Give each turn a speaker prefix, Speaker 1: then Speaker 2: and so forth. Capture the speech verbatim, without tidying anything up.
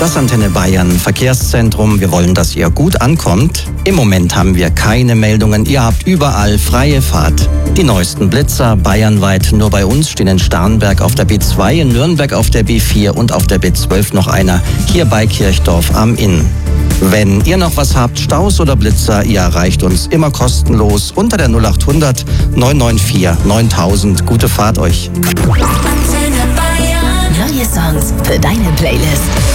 Speaker 1: Das Antenne Bayern Verkehrszentrum. Wir wollen, dass ihr gut ankommt. Im Moment haben wir keine Meldungen. Ihr habt überall freie Fahrt. Die neuesten Blitzer bayernweit nur bei uns stehen in Starnberg auf der B zwei, in Nürnberg auf der B vier und auf der B zwölf noch einer hier bei Kirchdorf am Inn. Wenn ihr noch was habt, Staus oder Blitzer, ihr erreicht uns immer kostenlos unter der null acht hundert neun neun vier neuntausend. Gute Fahrt euch.
Speaker 2: Neue Songs für deine Playlist.